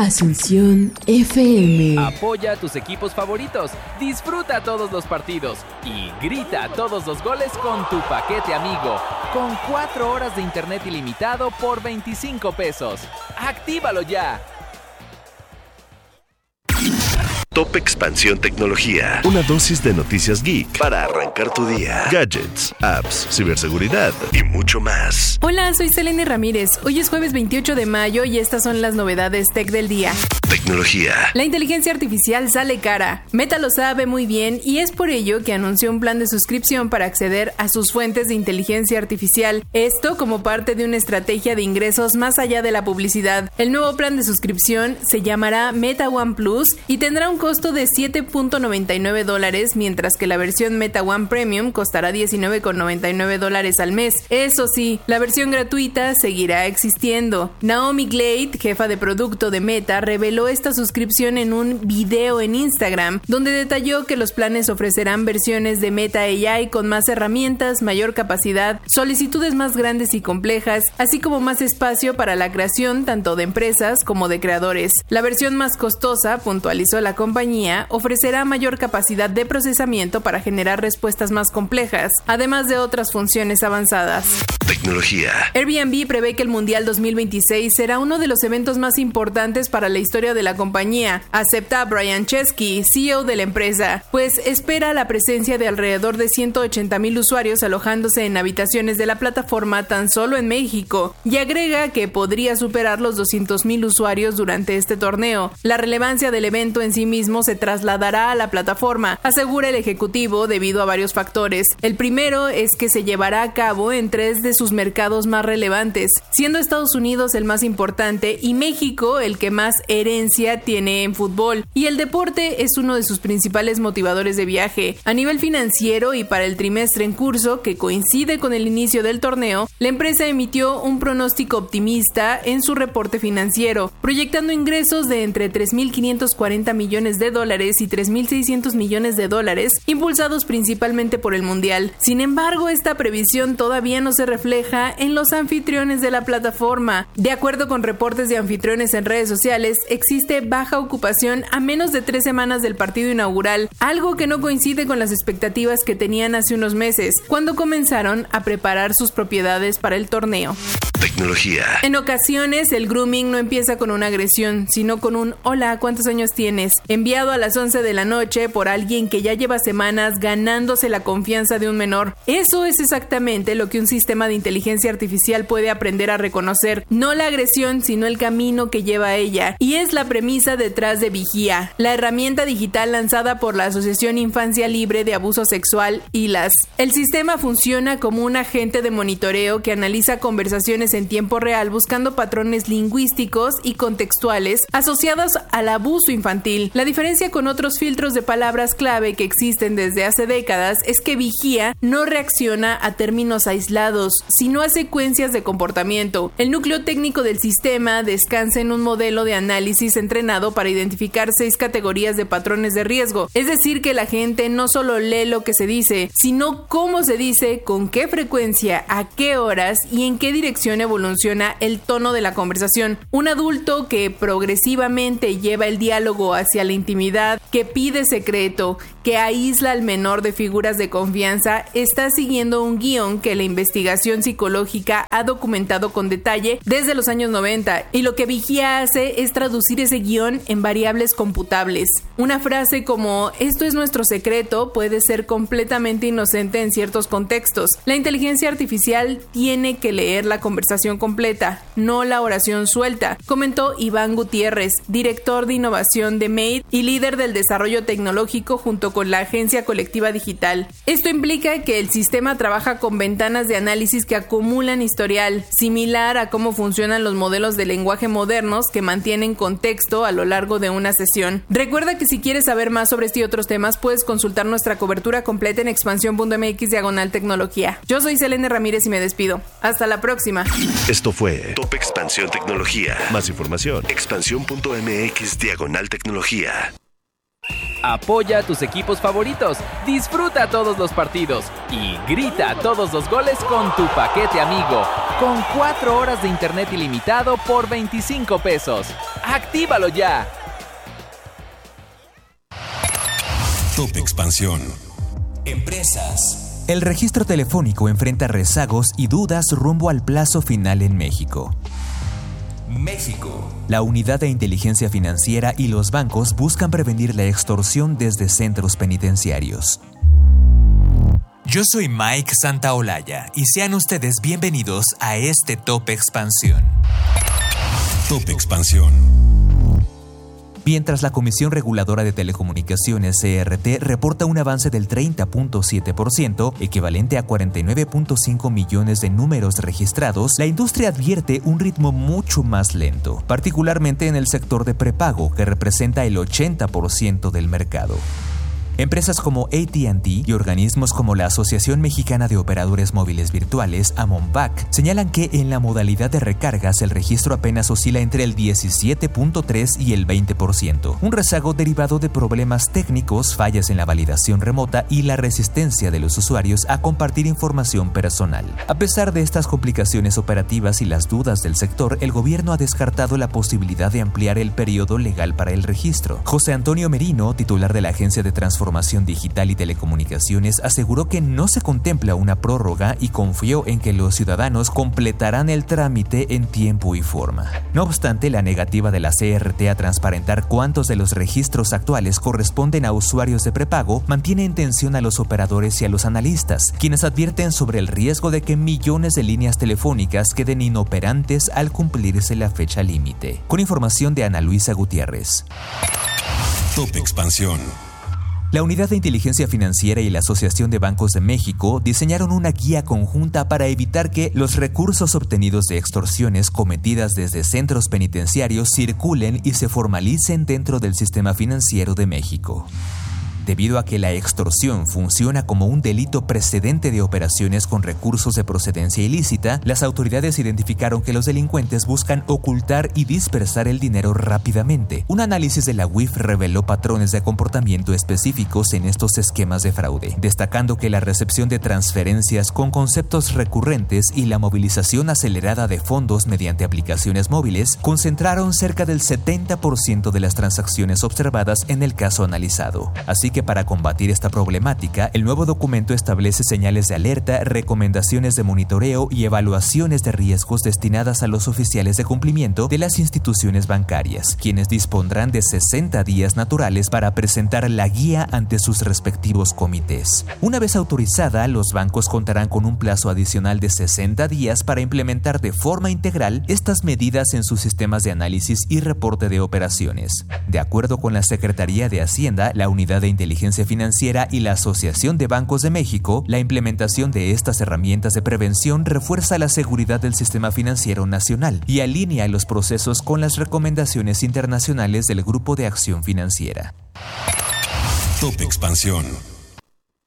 Asunción FM. Apoya a tus equipos favoritos, disfruta todos los partidos y grita todos los goles con tu paquete amigo. Con 4 horas de internet ilimitado por 25 pesos. ¡Actívalo ya! Top Expansión Tecnología. Una dosis de noticias geek para arrancar tu día. Gadgets, apps, ciberseguridad y mucho más. Hola, soy Selene Ramírez. Hoy es jueves 28 de mayo y estas son las novedades tech del día. Tecnología. La inteligencia artificial sale cara. Meta lo sabe muy bien y es por ello que anunció un plan de suscripción para acceder a sus fuentes de inteligencia artificial. Esto como parte de una estrategia de ingresos más allá de la publicidad. El nuevo plan de suscripción se llamará Meta One Plus y tendrá un costo de $7.99, mientras que la versión Meta One Premium costará $19.99 al mes. Eso sí, la versión gratuita seguirá existiendo. Naomi Glade, jefa de producto de Meta, reveló esta suscripción en un video en Instagram, donde detalló que los planes ofrecerán versiones de Meta AI con más herramientas, mayor capacidad, solicitudes más grandes y complejas, así como más espacio para la creación tanto de empresas como de creadores. La versión más costosa, puntualizó la compañía, ofrecerá mayor capacidad de procesamiento para generar respuestas más complejas, además de otras funciones avanzadas. Tecnología. Airbnb prevé que el Mundial 2026 será uno de los eventos más importantes para la historia de la compañía. Acepta Brian Chesky, CEO de la empresa, pues espera la presencia de alrededor de 180,000 usuarios alojándose en habitaciones de la plataforma tan solo en México, y agrega que podría superar los 200,000 usuarios durante este torneo. La relevancia del evento en sí mismo se trasladará a la plataforma, asegura el ejecutivo, debido a varios factores. El primero es que se llevará a cabo en 3 de sus mercados más relevantes, siendo Estados Unidos el más importante y México el que más herencia tiene en fútbol, y el deporte es uno de sus principales motivadores de viaje. A nivel financiero y para el trimestre en curso, que coincide con el inicio del torneo, la empresa emitió un pronóstico optimista en su reporte financiero, proyectando ingresos de entre $3.540 millones y $3.600 millones, impulsados principalmente por el Mundial. Sin embargo, esta previsión todavía no se refleja en los anfitriones de la plataforma. De acuerdo con reportes de anfitriones en redes sociales, existe baja ocupación a menos de 3 semanas del partido inaugural, algo que no coincide con las expectativas que tenían hace unos meses, cuando comenzaron a preparar sus propiedades para el torneo. Tecnología. En ocasiones, el grooming no empieza con una agresión, sino con un "hola, ¿cuántos años tienes?", enviado a las 11 de la noche por alguien que ya lleva semanas ganándose la confianza de un menor. Eso es exactamente lo que un sistema de inteligencia artificial puede aprender a reconocer, no la agresión, sino el camino que lleva a ella, y es la premisa detrás de Vigía, la herramienta digital lanzada por la Asociación Infancia Libre de Abuso Sexual, ILAS. El sistema funciona como un agente de monitoreo que analiza conversaciones en tiempo real buscando patrones lingüísticos y contextuales asociados al abuso infantil. La diferencia con otros filtros de palabras clave que existen desde hace décadas es que Vigía no reacciona a términos aislados, sino a secuencias de comportamiento. El núcleo técnico del sistema descansa en un modelo de análisis entrenado para identificar 6 categorías de patrones de riesgo, es decir, que la gente no solo lee lo que se dice, sino cómo se dice, con qué frecuencia, a qué horas y en qué dirección evoluciona el tono de la conversación. Un adulto que progresivamente lleva el diálogo hacia la intimidad, que pide secreto, que aísla al menor de figuras de confianza, está siguiendo un guión que la investigación psicológica ha documentado con detalle desde los años 90, y lo que Vigía hace es traducir ese guión en variables computables. Una frase como "esto es nuestro secreto" puede ser completamente inocente en ciertos contextos. La inteligencia artificial tiene que leer la conversación completa, no la oración suelta, comentó Iván Gutiérrez, director de innovación de Made y líder del desarrollo tecnológico junto con la agencia colectiva digital. Esto implica que el sistema trabaja con ventanas de análisis que acumulan historial, similar a cómo funcionan los modelos de lenguaje modernos que mantienen contexto a lo largo de una sesión. Recuerda que si quieres saber más sobre este y otros temas, puedes consultar nuestra cobertura completa en expansión.mx/tecnología. Yo soy Selene Ramírez y me despido. Hasta la próxima. Esto fue Top Expansión Tecnología. Más información, expansión.mx/tecnología. Apoya a tus equipos favoritos, disfruta todos los partidos y grita todos los goles con tu paquete amigo. con 4 horas de internet ilimitado por 25 pesos. ¡Actívalo ya! Top Expansión. Empresas. El registro telefónico enfrenta rezagos y dudas rumbo al plazo final en México. México. La Unidad de Inteligencia Financiera y los bancos buscan prevenir la extorsión desde centros penitenciarios. Yo soy Mike Santaolalla y sean ustedes bienvenidos a este Top Expansión. Top Expansión. Mientras la Comisión Reguladora de Telecomunicaciones, CRT, reporta un avance del 30.7%, equivalente a 49.5 millones de números registrados, la industria advierte un ritmo mucho más lento, particularmente en el sector de prepago, que representa el 80% del mercado. Empresas como AT&T y organismos como la Asociación Mexicana de Operadores Móviles Virtuales, AMONVAC, señalan que en la modalidad de recargas el registro apenas oscila entre el 17.3% y el 20%, un rezago derivado de problemas técnicos, fallas en la validación remota y la resistencia de los usuarios a compartir información personal. A pesar de estas complicaciones operativas y las dudas del sector, el gobierno ha descartado la posibilidad de ampliar el periodo legal para el registro. José Antonio Merino, titular de la Agencia de Transformación Digital y Telecomunicaciones, aseguró que no se contempla una prórroga y confió en que los ciudadanos completarán el trámite en tiempo y forma. No obstante, la negativa de la CRT a transparentar cuántos de los registros actuales corresponden a usuarios de prepago mantiene en tensión a los operadores y a los analistas, quienes advierten sobre el riesgo de que millones de líneas telefónicas queden inoperantes al cumplirse la fecha límite. Con información de Ana Luisa Gutiérrez. Top Expansión. La Unidad de Inteligencia Financiera y la Asociación de Bancos de México diseñaron una guía conjunta para evitar que los recursos obtenidos de extorsiones cometidas desde centros penitenciarios circulen y se formalicen dentro del sistema financiero de México. Debido a que la extorsión funciona como un delito precedente de operaciones con recursos de procedencia ilícita, las autoridades identificaron que los delincuentes buscan ocultar y dispersar el dinero rápidamente. Un análisis de la UIF reveló patrones de comportamiento específicos en estos esquemas de fraude, destacando que la recepción de transferencias con conceptos recurrentes y la movilización acelerada de fondos mediante aplicaciones móviles concentraron cerca del 70% de las transacciones observadas en el caso analizado. Así que para combatir esta problemática, el nuevo documento establece señales de alerta, recomendaciones de monitoreo y evaluaciones de riesgos destinadas a los oficiales de cumplimiento de las instituciones bancarias, quienes dispondrán de 60 días naturales para presentar la guía ante sus respectivos comités. Una vez autorizada, los bancos contarán con un plazo adicional de 60 días para implementar de forma integral estas medidas en sus sistemas de análisis y reporte de operaciones. De acuerdo con la Secretaría de Hacienda, la Unidad de Inteligencia Financiera y la Asociación de Bancos de México, la implementación de estas herramientas de prevención refuerza la seguridad del sistema financiero nacional y alinea los procesos con las recomendaciones internacionales del Grupo de Acción Financiera. Top Expansión.